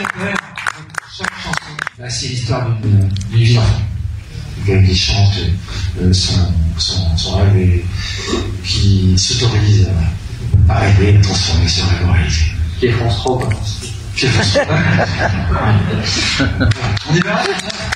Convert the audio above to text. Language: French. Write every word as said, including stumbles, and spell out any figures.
préfère chaque chanson, bah, c'est l'histoire d'une vie d'enfant. Quelqu'un qui chante euh, son, son, son rêve et qui s'autorise à, à rêver, à transformer ce rêve en réalité. Qui est France trois, quoi. Qui est France trois. On y va.